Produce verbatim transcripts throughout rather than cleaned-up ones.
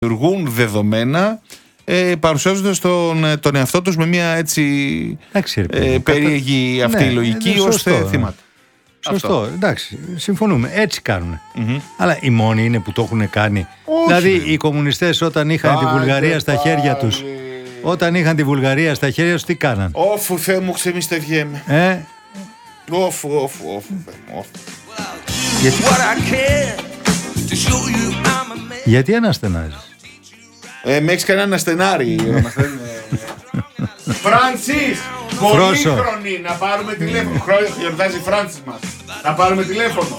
δημιουργούν δεδομένα, ε, παρουσιάζοντας τον, τον εαυτό τους με μια έτσι εντάξει, ε, περίεργη αυτή ναι, λογική ώστε θύματα. Σωστό, Αυτό. εντάξει, συμφωνούμε, έτσι κάνουν. Mm-hmm. Αλλά οι μόνοι είναι που το έχουν κάνει. Όχι. Δηλαδή οι κομμουνιστές όταν είχαν Άντε τη Βουλγαρία πάλι. στα χέρια τους, όταν είχαν τη Βουλγαρία στα χέρια τους, τι κάναν? Όφου Θεέ μου, ξεμιστευιέμαι. Ε? Όφου, όφου, όφου, όφου. Γιατί, Γιατί αναστενάζεις? Ε, με έχεις κανένα στενάρι. Φράνσις! Πολύχρονη, να πάρουμε τηλέφωνο. Χρόνια γιορτάζει η Φράνσις μας. Να πάρουμε τηλέφωνο.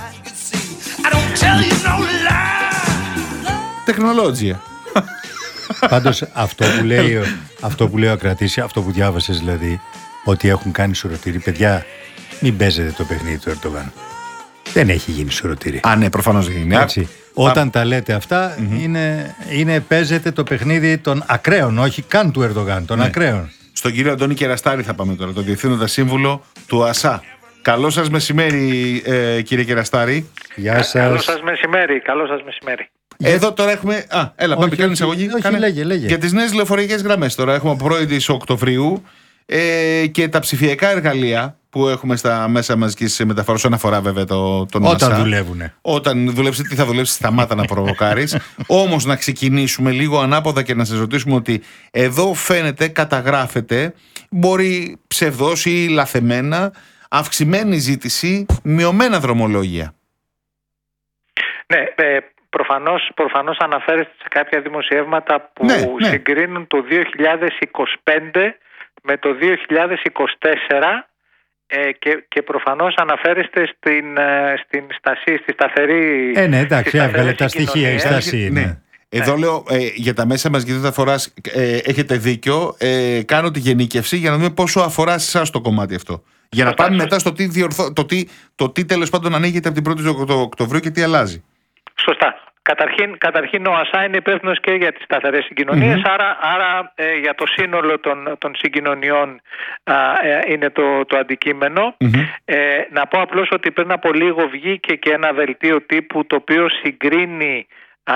Τεχνολόγια. Πάντως αυτό που λέει, αυτό που λέει ο Ακρατής, αυτό που διάβασες δηλαδή, ότι έχουν κάνει σουρωτήρι. Παιδιά, μην παίζετε το παιχνίδι του Ερντογάν. Δεν έχει γίνει σουρωτήρι. Α, ναι, προφανώς δεν γίνει. Έτσι. Όταν τα λέτε αυτά, mm-hmm. είναι, είναι παίζετε το παιχνίδι των ακραίων, όχι καν του Ερντογάν, των ναι. ακραίων. Στον κύριο Αντώνη Κεραστάρη θα πάμε τώρα, τον Διευθύνοντα Σύμβουλο του ΑΣΑ. Καλό σας μεσημέρι, ε, κύριε Κεραστάρη. Γεια σας. Καλό σας μεσημέρι, καλό σας μεσημέρι. Εδώ τώρα έχουμε. Α, έλα, πάμε, κάνει εισαγωγή. Όχι, κάνε... λέγε, λέγε. Για τις νέες λεωφορειακές γραμμές τώρα. Έχουμε από πρώτη Οκτωβρίου ε, και τα ψηφιακά εργαλεία που έχουμε στα μέσα μαζικής μεταφοράς, όσον αφορά βέβαια το, τον Όταν ΑΣΑ. δουλεύουνε. Όταν δουλέψει, τι θα δουλέψει, σταμάτα να προβοκάρεις. Όμως να ξεκινήσουμε λίγο ανάποδα και να σας ρωτήσουμε ότι εδώ φαίνεται, καταγράφεται, μπορεί ψευδώς ή λαθεμένα, αυξημένη ζήτηση, μειωμένα δρομολόγια. Ναι, ε, προφανώς, προφανώς αναφέρεστε σε κάποια δημοσιεύματα που ναι, ναι. συγκρίνουν το δύο χιλιάδες είκοσι πέντε με το δύο χιλιάδες είκοσι τέσσερα ε, και, και προφανώς αναφέρεστε στην, ε, στην στασή, στη σταθερή. Ε, ναι, εντάξει, έβγαλε τα στοιχεία η στασή. Ναι. Ναι. Εδώ ναι. λέω ε, για τα μέσα μαζικής μεταφοράς ε, έχετε δίκιο. Ε, κάνω τη γενίκευση για να δούμε πόσο αφορά εσάς το κομμάτι αυτό. Για να πάμε μετά στο τι, διορθώ, το τι, το τι τέλος πάντων ανοίγεται από την πρώτη Οκτωβρίου και τι αλλάζει. Σωστά. Καταρχήν, καταρχήν ο ΑΣΑ είναι υπεύθυνος και για τις σταθερές συγκοινωνίες, mm-hmm. άρα, άρα ε, για το σύνολο των, των συγκοινωνιών α, ε, είναι το, το αντικείμενο. Mm-hmm. Ε, να πω απλώς ότι πριν από λίγο βγήκε και ένα δελτίο τύπου το οποίο συγκρίνει α,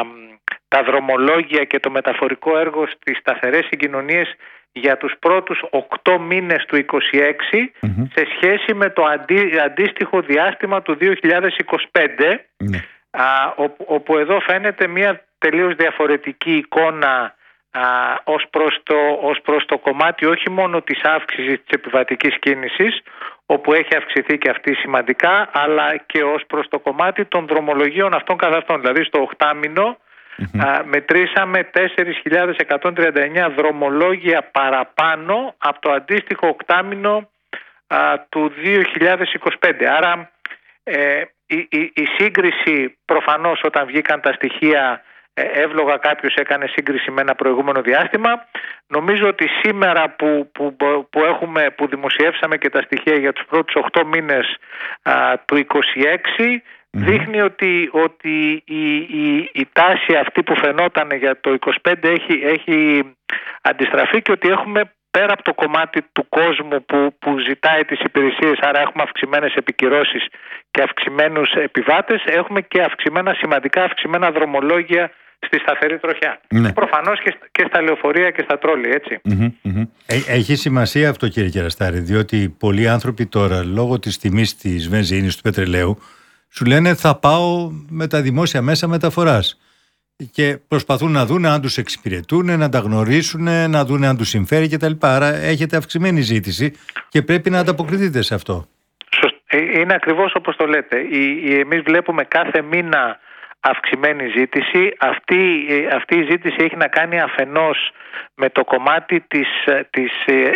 τα δρομολόγια και το μεταφορικό έργο στις σταθερές συγκοινωνίες για τους πρώτους οκτώ μήνες του είκοσι έξι mm-hmm. σε σχέση με το αντί, αντίστοιχο διάστημα του δύο χιλιάδες είκοσι πέντε mm-hmm. α, όπου, όπου εδώ φαίνεται μια τελείως διαφορετική εικόνα α, ως, προς το, ως προς το κομμάτι όχι μόνο της αύξησης της επιβατικής κίνησης, όπου έχει αυξηθεί και αυτή σημαντικά, αλλά και ως προς το κομμάτι των δρομολογίων αυτών καθ' αυτών. Δηλαδή στο οκτάμηνο Mm-hmm. Α, μετρήσαμε τέσσερις χιλιάδες εκατόν τριάντα εννέα δρομολόγια παραπάνω από το αντίστοιχο οκτάμηνο α, του δύο χιλιάδες είκοσι πέντε. Άρα ε, η, η, η σύγκριση προφανώς όταν βγήκαν τα στοιχεία ε, εύλογα κάποιος έκανε σύγκριση με ένα προηγούμενο διάστημα. Νομίζω ότι σήμερα που, που, που, έχουμε, που δημοσιεύσαμε και τα στοιχεία για τους πρώτους οκτώ μήνες α, του είκοσι έξι δείχνει ότι, ότι η, η, η τάση αυτή που φαινόταν για το είκοσι πέντε έχει, έχει αντιστραφεί και ότι έχουμε πέρα από το κομμάτι του κόσμου που, που ζητάει τις υπηρεσίες, άρα έχουμε αυξημένες επικυρώσεις και αυξημένους επιβάτες, έχουμε και αυξημένα, σημαντικά αυξημένα δρομολόγια στη σταθερή τροχιά. Ναι. Προφανώς και, και στα λεωφορεία και στα τρόλι, έτσι. Mm-hmm, mm-hmm. Έχει σημασία αυτό, κύριε Κεραστάρη, διότι πολλοί άνθρωποι τώρα, λόγω της τιμής της βενζίνης, του πετρελαίου, σου λένε θα πάω με τα δημόσια μέσα μεταφοράς και προσπαθούν να δουν αν τους εξυπηρετούν, να τα γνωρίσουν, να δουν αν τους συμφέρει κτλ. Άρα έχετε αυξημένη ζήτηση και πρέπει να ανταποκριθείτε σε αυτό. Είναι ακριβώς όπως το λέτε. Εμείς βλέπουμε κάθε μήνα αυξημένη ζήτηση. Αυτή, αυτή η ζήτηση έχει να κάνει αφενός με το κομμάτι της, της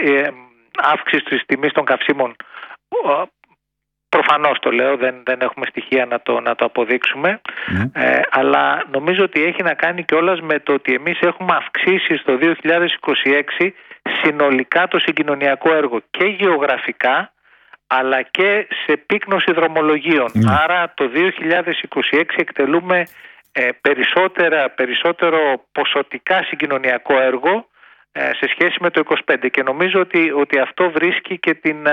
αύξησης της τιμής των καυσίμων. Προφανώς το λέω, δεν, δεν έχουμε στοιχεία να το, να το αποδείξουμε, mm. ε, αλλά νομίζω ότι έχει να κάνει κιόλας με το ότι εμείς έχουμε αυξήσει στο δύο χιλιάδες είκοσι έξι συνολικά το συγκοινωνιακό έργο και γεωγραφικά, αλλά και σε πύκνωση δρομολογίων. Mm. Άρα το δύο χιλιάδες είκοσι έξι εκτελούμε ε, περισσότερα, περισσότερο ποσοτικά συγκοινωνιακό έργο ε, σε σχέση με το είκοσι πέντε και νομίζω ότι, ότι αυτό βρίσκει και την...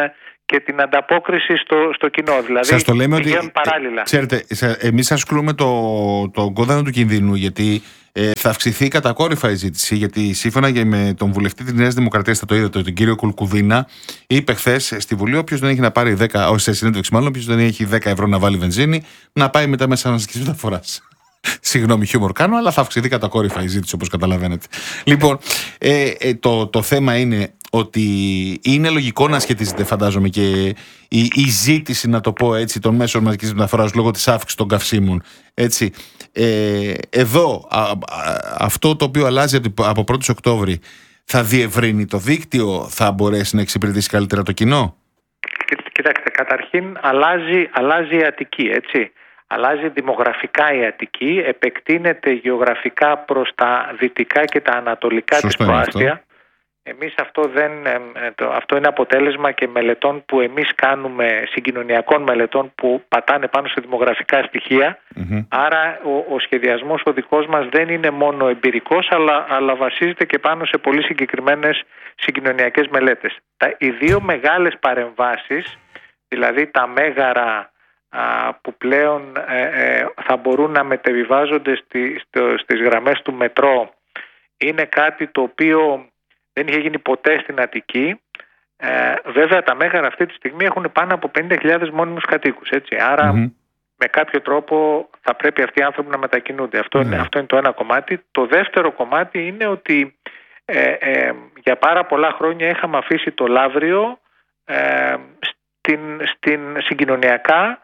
και την ανταπόκριση στο, στο κοινό. Δηλαδή, σας το λέμε ότι, παράλληλα. Ξέρετε, εμείς σας κρούμε το, το κόδωνα του κινδύνου, γιατί ε, θα αυξηθεί κατακόρυφα η ζήτηση, γιατί σύμφωνα και με τον βουλευτή της Νέας Δημοκρατίας, θα το είδατε, τον κύριο Κουλκουδίνα, είπε χθες στη Βουλή, όποιος δεν έχει να πάρει δέκα, όχι σε συνέντευξη μάλλον, όποιος δεν έχει δέκα ευρώ να βάλει βενζίνη, να πάει μετά μέσα μαζικής μεταφοράς. Συγγνώμη, χιούμορ κάνω, αλλά θα αυξηθεί κατακόρυφα η ζήτηση, όπως καταλαβαίνετε. Λοιπόν, ε, ε, το, το θέμα είναι ότι είναι λογικό να σχετίζεται, φαντάζομαι, και η, η ζήτηση, να το πω έτσι, των μέσων μαζικής μεταφοράς λόγω της αύξησης των καυσίμων. Έτσι. Ε, εδώ, α, α, αυτό το οποίο αλλάζει από πρώτη Οκτώβρη θα διευρύνει το δίκτυο, θα μπορέσει να εξυπηρετήσει καλύτερα το κοινό. Κοιτάξτε, καταρχήν αλλάζει, αλλάζει η Αττική, έτσι. Αλλάζει δημογραφικά η Αττική, επεκτείνεται γεωγραφικά προς τα δυτικά και τα ανατολικά. Σωστό της προάστια. Εμείς αυτό, δεν, αυτό είναι αποτέλεσμα και μελετών που εμείς κάνουμε, συγκοινωνιακών μελετών που πατάνε πάνω σε δημογραφικά στοιχεία. Mm-hmm. Άρα ο, ο σχεδιασμός ο δικός μας δεν είναι μόνο εμπειρικός, αλλά, αλλά βασίζεται και πάνω σε πολύ συγκεκριμένες συγκοινωνιακές μελέτες. Τα, οι δύο μεγάλες παρεμβάσεις, δηλαδή τα μέγαρα που πλέον ε, ε, θα μπορούν να μετεβιβάζονται στη, στο, στις γραμμές του μετρό, είναι κάτι το οποίο δεν είχε γίνει ποτέ στην Αττική. Ε, βέβαια τα μέγαρα αυτή τη στιγμή έχουν πάνω από πενήντα χιλιάδες μόνιμους κατοίκους, έτσι. Άρα mm-hmm. με κάποιο τρόπο θα πρέπει αυτοί οι άνθρωποι να μετακινούνται. Αυτό, mm-hmm. είναι, αυτό είναι το ένα κομμάτι. Το δεύτερο κομμάτι είναι ότι ε, ε, για πάρα πολλά χρόνια είχαμε αφήσει το Λαύριο ε, στην, στην συγκοινωνιακά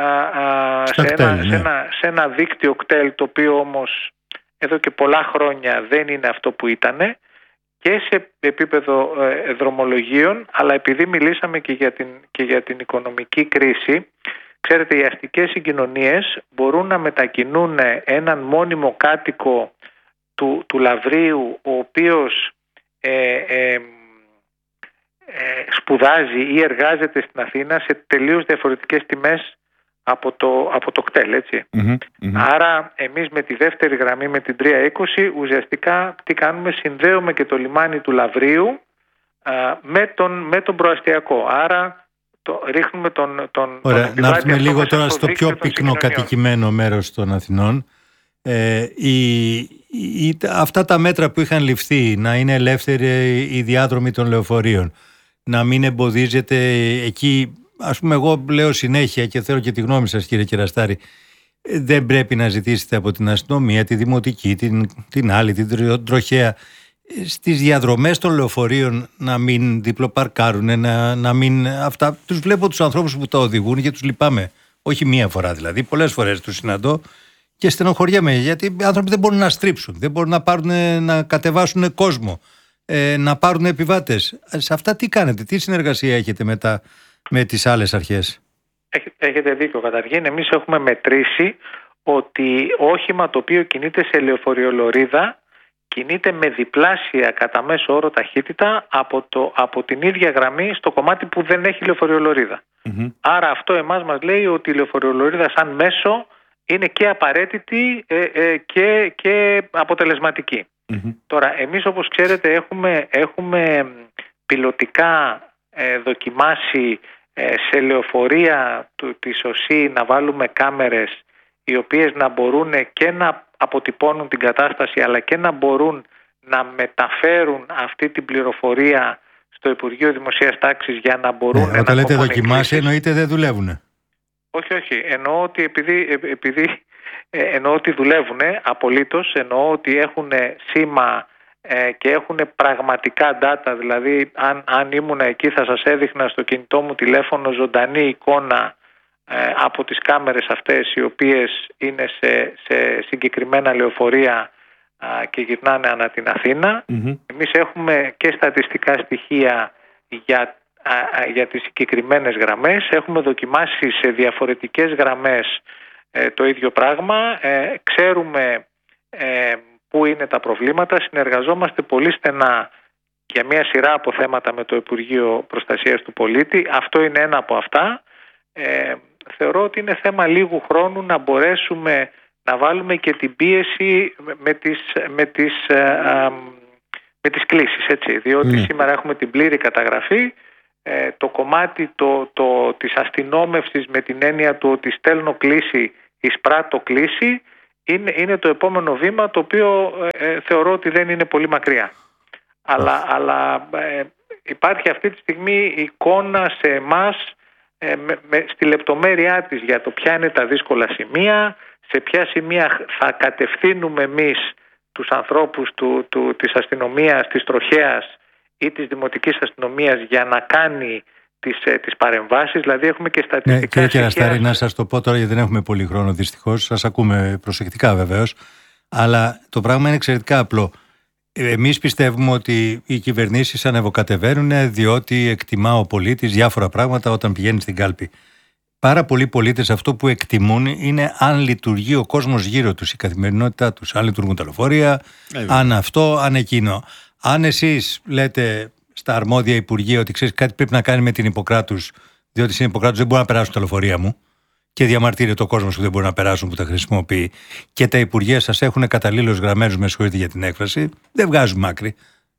σε ένα, κτέλ, ναι. σε, ένα, σε ένα δίκτυο κτέλ, το οποίο όμως εδώ και πολλά χρόνια δεν είναι αυτό που ήτανε, και σε επίπεδο ε, δρομολογίων, αλλά επειδή μιλήσαμε και για, την, και για την οικονομική κρίση, ξέρετε, οι αστικές συγκοινωνίες μπορούν να μετακινούν έναν μόνιμο κάτοικο του, του Λαυρίου, ο οποίος ε, ε, ε, σπουδάζει ή εργάζεται στην Αθήνα, σε τελείως διαφορετικές τιμές από το, από το κτέλ, έτσι. Mm-hmm, mm-hmm. Άρα εμείς με τη δεύτερη γραμμή, με την τριακόσια είκοσι, ουσιαστικά τι κάνουμε, συνδέουμε και το λιμάνι του Λαυρίου α, με, τον, με τον προαστιακό. Άρα το, ρίχνουμε τον, τον, Ωραία, τον να έρθουμε λίγο τώρα στο πιο πυκνοκατοικημένο μέρος των Αθηνών. Ε, η, η, αυτά τα μέτρα που είχαν ληφθεί, να είναι ελεύθεροι οι διάδρομοι των λεωφορείων, να μην εμποδίζεται εκεί. Ας πούμε, εγώ λέω συνέχεια και θέλω και τη γνώμη σας, κύριε Κεραστάρη, δεν πρέπει να ζητήσετε από την αστυνομία, τη δημοτική, την, την άλλη, την τροχέα, στις διαδρομές των λεωφορείων να μην διπλοπαρκάρουν, να, να μην. Αυτά τους βλέπω τους ανθρώπους που τα οδηγούν και τους λυπάμαι. Όχι μία φορά δηλαδή, πολλές φορές τους συναντώ και στενοχωριέμαι, γιατί οι άνθρωποι δεν μπορούν να στρίψουν, δεν μπορούν να, πάρουν, να κατεβάσουν κόσμο, ε, να πάρουν επιβάτες. Σε αυτά τι κάνετε, τι συνεργασία έχετε με τα. Με τις άλλες αρχές? Έχετε δίκιο. Καταρχήν, εμείς έχουμε μετρήσει ότι όχημα το οποίο κινείται σε λεωφοριολωρίδα κινείται με διπλάσια κατά μέσο όρο ταχύτητα από, το, από την ίδια γραμμή στο κομμάτι που δεν έχει λεωφοριολωρίδα. Mm-hmm. Άρα αυτό εμάς μας λέει ότι η λεωφοριολωρίδα σαν μέσο είναι και απαραίτητη ε, ε, και, και αποτελεσματική. Mm-hmm. Τώρα, εμείς όπως ξέρετε έχουμε, έχουμε πιλωτικά ε, δοκιμάσει σε λεωφορεία του, της ΟΣΥ να βάλουμε κάμερες οι οποίες να μπορούν και να αποτυπώνουν την κατάσταση, αλλά και να μπορούν να μεταφέρουν αυτή την πληροφορία στο Υπουργείο Δημοσίας Τάξης για να μπορούν ναι, να... Όταν λέτε δοκιμάσει εννοείται δεν δουλεύουν? Όχι, όχι. Εννοώ ότι επειδή, επειδή εννοώ ότι δουλεύουν απολύτως, εννοώ ότι έχουν σήμα και έχουν πραγματικά data, δηλαδή αν, αν ήμουν εκεί θα σας έδειχνα στο κινητό μου τηλέφωνο ζωντανή εικόνα ε, από τις κάμερες αυτές, οι οποίες είναι σε, σε συγκεκριμένα λεωφορεία α, και γυρνάνε ανά την Αθήνα. Mm-hmm. Εμείς έχουμε και στατιστικά στοιχεία για, α, α, για τις συγκεκριμένες γραμμές. Έχουμε δοκιμάσει σε διαφορετικές γραμμές ε, το ίδιο πράγμα. Ε, ξέρουμε ε, πού είναι τα προβλήματα. Συνεργαζόμαστε πολύ στενά για μια σειρά από θέματα με το Υπουργείο Προστασίας του Πολίτη. Αυτό είναι ένα από αυτά. Ε, θεωρώ ότι είναι θέμα λίγου χρόνου να μπορέσουμε να βάλουμε και την πίεση με τις, με τις, ε, ε, με τις κλήσεις, έτσι. Διότι mm. σήμερα έχουμε την πλήρη καταγραφή ε, το κομμάτι το, το, της αστυνόμευσης με την έννοια του ότι στέλνω κλήση, εισπράττω κλήση, είναι, είναι το επόμενο βήμα, το οποίο ε, θεωρώ ότι δεν είναι πολύ μακριά. Αλλά, αλλά ε, υπάρχει αυτή τη στιγμή εικόνα σε εμάς ε, με, με, στη λεπτομέρειά της για το ποια είναι τα δύσκολα σημεία, σε ποια σημεία θα κατευθύνουμε εμείς τους ανθρώπους του, του, της αστυνομίας, της τροχέας ή της δημοτικής αστυνομίας για να κάνει τις, ε, τις παρεμβάσεις. Δηλαδή έχουμε και στατιστικά. Ναι, κύριε Κεραστάρη, να σας το πω τώρα γιατί δεν έχουμε πολύ χρόνο δυστυχώς. Σας ακούμε προσεκτικά βεβαίως. Αλλά το πράγμα είναι εξαιρετικά απλό. Εμείς πιστεύουμε ότι οι κυβερνήσεις ανεβοκατεβαίνουν διότι εκτιμά ο πολίτης διάφορα πράγματα όταν πηγαίνει στην κάλπη. Πάρα πολλοί πολίτες αυτό που εκτιμούν είναι αν λειτουργεί ο κόσμος γύρω τους, η καθημερινότητά τους. Αν λειτουργούν τα λεωφορεία, ε, αν αυτό, αν εκείνο. Αν εσείς λέτε στα αρμόδια υπουργεία ότι ξέρεις κάτι πρέπει να κάνει με την Ιπποκράτους, διότι στην Ιπποκράτους δεν μπορούν να περάσουν τα λεωφορεία μου και διαμαρτύρεται ο κόσμος που δεν μπορεί να περάσουν, που τα χρησιμοποιεί, και τα υπουργεία σας έχουν καταλήλως γραμμένους, με συγχωρείτε για την έκφραση, δεν βγάζουν άκρη.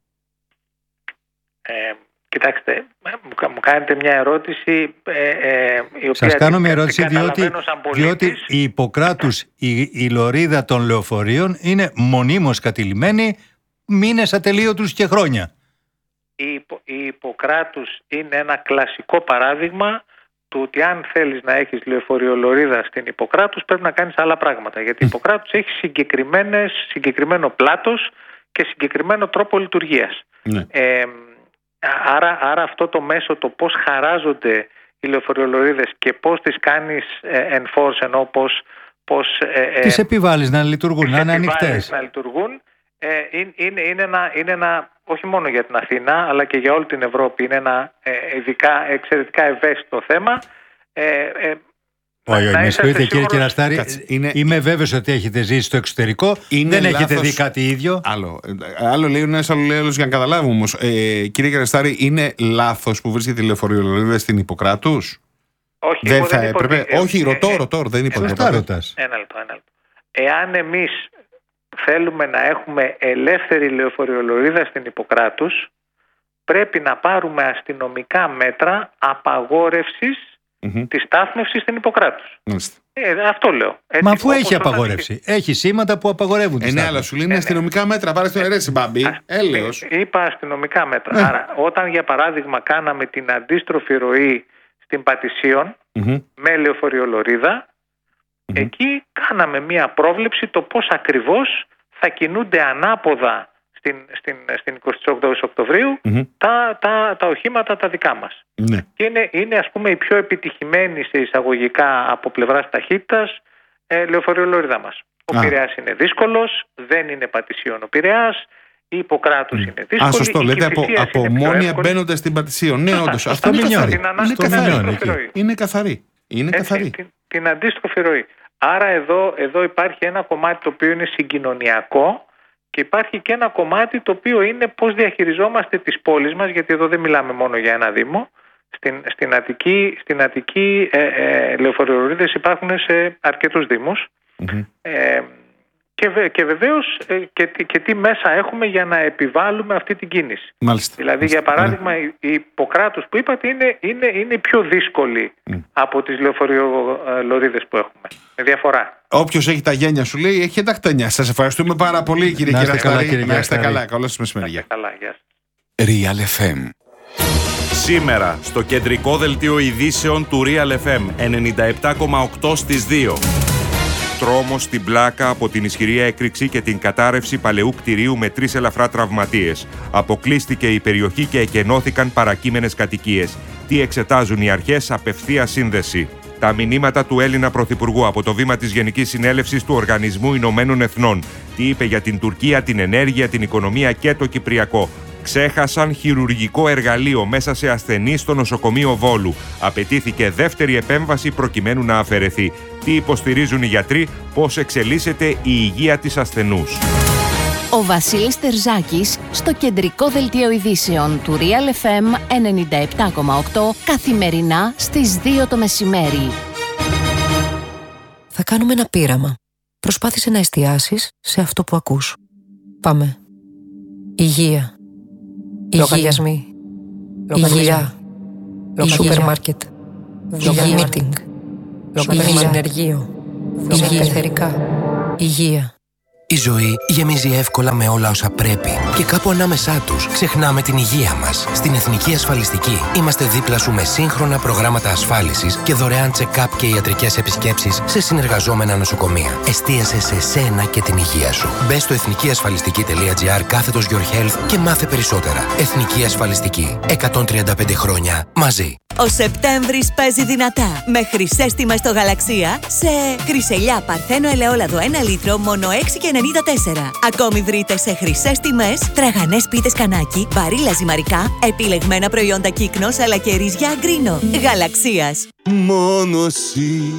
Ε, κοιτάξτε, μου κάνετε μια ερώτηση ε, ε, η οποία σας κάνω μια ερώτηση διότι, διότι η Ιπποκράτους, η, η λωρίδα των λεωφορείων είναι μονίμως κατηλημένη μήνες ατελείωτους και χρόνια. Η, η Ιπποκράτους είναι ένα κλασικό παράδειγμα του ότι αν θέλεις να έχεις λεωφορειολωρίδα στην Ιπποκράτους πρέπει να κάνεις άλλα πράγματα. Γιατί η Ιπποκράτους έχει συγκεκριμένες, συγκεκριμένο πλάτος και συγκεκριμένο τρόπο λειτουργίας. Ναι. Ε, άρα, άρα αυτό το μέσο, το πώς χαράζονται οι λεωφορειολωρίδες και πώς τις κάνεις ε, enforce, ενώ πώς, πώς ε, τις επιβάλλεις να λειτουργούν, να είναι ανοιχτές. Να λειτουργούν, ε, είναι, είναι, ένα, είναι ένα, όχι μόνο για την Αθήνα αλλά και για όλη την Ευρώπη, είναι ένα ε, ειδικά εξαιρετικά ευαίσθητο θέμα. Ε, ε, Όχι, με συγχωρείτε κύριε Κεραστάρη, είναι... είμαι βέβαιος ότι έχετε ζήσει στο εξωτερικό, είναι δεν λάθος... έχετε δει κάτι ίδιο. Άλλο, άλλο λέει ο ένας, άλλο λέει άλλος, για να καταλάβουμε όμως. Ε, κύριε Κεραστάρη, είναι λάθος που βρίσκεται η λεωφορειολωρίδα στην Ιπποκράτους? Όχι, δεν θα δεν έπρεπε. Ότι... Όχι, ρωτώ, ε, ρωτώ, δεν είπα τίποτα. Ένα λεπτό, ένα λεπτό. Εάν εμείς θέλουμε να έχουμε ελεύθερη λεωφορειολωρίδα στην Ιπποκράτους, πρέπει να πάρουμε αστυνομικά μέτρα απαγόρευσης mm-hmm. της στάθμευσης στην Ιπποκράτους. Ε, αυτό λέω. Έτσι, μα αφού έχει απαγόρευση. Έχει... έχει σήματα που απαγορεύουν τη στάθμευση. Ε, ναι, αλλά σου λέει είναι αστυνομικά μέτρα. Πάρε το αιρέτσι, μπαμπή. Έλεος. Είπα αστυνομικά μέτρα. Ε. Άρα, όταν για παράδειγμα κάναμε την αντίστροφη ροή στην Πατησίων mm-hmm. με λεωφορειολωρίδα, mm-hmm. εκεί κάναμε μία πρόβλεψη το πώς ακριβώς θα κινούνται ανάποδα στην, στην, στην εικοστή όγδοη Οκτωβρίου mm-hmm. τα, τα, τα οχήματα τα δικά μας. Mm-hmm. Και είναι, είναι ας πούμε η πιο επιτυχημένη σε εισαγωγικά από πλευράς ταχύτητας ε, λεωφορειολωρίδα μας. Ο ah. Πειραιάς είναι δύσκολος, δεν είναι Πατησίων ο Πειραιάς, η Ιπποκράτους mm. είναι δύσκολη. Α, σωστό, λέτε από, από μόνια μπαίνοντας στην Πατησίων. Ναι, όντως. Αυτό είναι καθαρή. Είναι καθαρή. Είναι καθαρή. Την, την αντίστροφη ροή. Άρα εδώ, εδώ υπάρχει ένα κομμάτι το οποίο είναι συγκοινωνιακό και υπάρχει και ένα κομμάτι το οποίο είναι πώς διαχειριζόμαστε τις πόλεις μας, γιατί εδώ δεν μιλάμε μόνο για ένα δήμο. Στην, στην Αττική, στην Αττική ε, ε, λεωφορειολωρίδες υπάρχουν σε αρκετούς δήμους. Mm-hmm. Ε, και, βε, και βεβαίως ε, και, και τι μέσα έχουμε για να επιβάλλουμε αυτή την κίνηση. Μάλιστα. Δηλαδή Μάλιστα. για παράδειγμα yeah. η Ιπποκράτους που είπατε είναι, είναι, είναι πιο δύσκολη mm. από τις λεωφορειολωρίδες που έχουμε. Με διαφορά. Όποιος έχει τα γένια σου λέει έχει τα χτένια. Σας ευχαριστούμε πάρα πολύ κύριε Κεραστάρη. Να είστε καλά. Καλό σας μεσημέρι. Real εφ εμ. Σήμερα στο κεντρικό δελτίο ειδήσεων του Real εφ εμ ενενήντα επτά κόμμα οκτώ στις δύο. Τρόμος στην πλάκα από την ισχυρή έκρηξη και την κατάρρευση παλαιού κτηρίου με τρεις ελαφρά τραυματίες. Αποκλείστηκε η περιοχή και εκενώθηκαν παρακείμενες κατοικίες. Τι εξετάζουν οι αρχές? Απευθεία σύνδεση. Τα μηνύματα του Έλληνα Πρωθυπουργού από το βήμα της Γενικής Συνέλευσης του Οργανισμού Ηνωμένων Εθνών. Τι είπε για την Τουρκία, την ενέργεια, την οικονομία και το Κυπριακό. Ξέχασαν χειρουργικό εργαλείο μέσα σε ασθενή στο νοσοκομείο Βόλου. Απαιτήθηκε δεύτερη επέμβαση προκειμένου να αφαιρεθεί. Τι υποστηρίζουν οι γιατροί, πώς εξελίσσεται η υγεία της ασθενούς. Ο Βασίλης Τερζάκης στο κεντρικό δελτίο ειδήσεων του Real εφ εμ ενενήντα επτά κόμμα οκτώ καθημερινά στις δύο το μεσημέρι. Θα κάνουμε ένα πείραμα. Προσπάθησε να εστιάσεις σε αυτό που ακούς. Πάμε. Υγεία. Υγεία. Υγεία. Σούπερ μάρκετ. Μίτινγκ. Συνεργείο. Ελευθερικά. Υγεία. Η ζωή γεμίζει εύκολα με όλα όσα πρέπει και κάπου ανάμεσά τους ξεχνάμε την υγεία μας. Στην Εθνική Ασφαλιστική είμαστε δίπλα σου με σύγχρονα προγράμματα ασφάλισης και δωρεάν check-up και ιατρικές επισκέψεις σε συνεργαζόμενα νοσοκομεία. Εστίασε σε σένα και την υγεία σου. Μπες στο εθνικιασφαλιστική.gr κάθετος Your Health και μάθε περισσότερα. Εθνική Ασφαλιστική. εκατόν τριάντα πέντε χρόνια μαζί. Ο Σεπτέμβρης παίζει δυνατά με χρυσές τιμές στο Γαλαξία σε χρυσελιά παρθένο ελαιόλαδο ένα λίτρο μόνο έξι και ενενήντα τέσσερα. Ακόμη βρείτε σε χρυσές τιμές τραγανές πίτες κανάκι, μπαρίλα ζυμαρικά, επιλεγμένα προϊόντα κύκνος αλλά και ρύζια αγκρίνο. Γαλαξίας. Μόνο εσύ